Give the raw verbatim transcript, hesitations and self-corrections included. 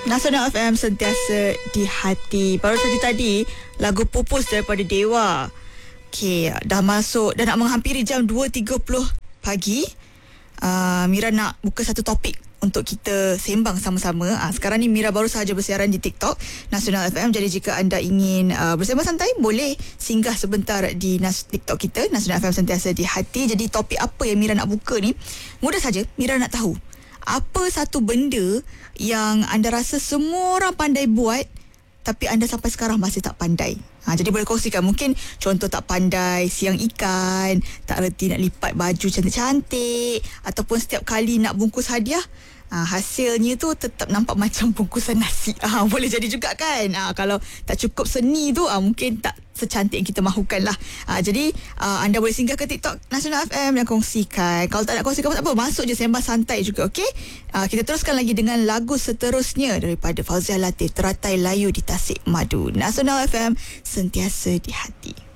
Nasional F M sentiasa di hati. Baru saja tadi lagu Pupus daripada Dewa. Okey, dah masuk, dah nak menghampiri jam dua tiga puluh pagi. uh, Mira nak buka satu topik untuk kita sembang sama-sama. uh, Sekarang ni Mira baru sahaja bersiaran di TikTok Nasional F M. Jadi jika anda ingin uh, bersembang santai, boleh singgah sebentar di Nas- TikTok kita, Nasional F M sentiasa di hati. Jadi topik apa yang Mira nak buka ni, mudah saja. Mira nak tahu apa satu benda yang anda rasa semua orang pandai buat tapi anda sampai sekarang masih tak pandai. Ha, jadi boleh kongsikan. Mungkin contoh tak pandai siang ikan, tak reti nak lipat baju cantik-cantik, ataupun setiap kali nak bungkus hadiah, ha, hasilnya tu tetap nampak macam bungkusan nasi. Ha, boleh jadi juga kan. Ha, kalau tak cukup seni tu, ha, mungkin tak secantik yang kita mahukan lah. Ha, jadi uh, anda boleh singgah ke TikTok Nasional F M dan kongsikan. Kalau tak nak kongsikan apa-apa, masuk je sembang santai juga, okey? Uh, kita teruskan lagi dengan lagu seterusnya daripada Fauziah Latif, Teratai Layu di Tasik Madu. Nasional F M sentiasa di hati.